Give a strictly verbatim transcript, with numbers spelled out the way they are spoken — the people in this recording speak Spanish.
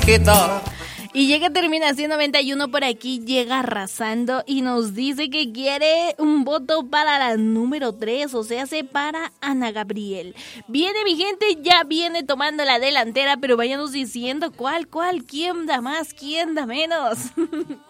quita. Y llega terminación noventa y uno por aquí, llega arrasando y nos dice que quiere un voto para la número tres, o sea, se para Ana Gabriel. Viene mi gente, ya viene tomando la delantera, pero váyanos diciendo cuál, cuál, quién da más, quién da menos.